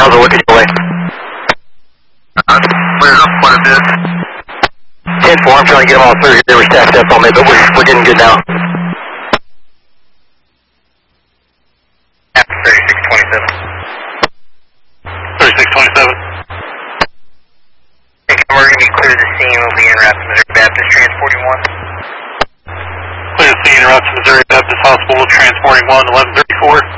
miles are looking your way. Cleared up quite a bit. 10-4, I'm trying to get them all through. They were stacked up on me, but we're getting good now. After 3627. 3627. We're going to be clear the scene. We'll be in route to Missouri Baptist transporting 1. Clear the scene in route to Missouri Baptist Hospital transporting 1, 1134.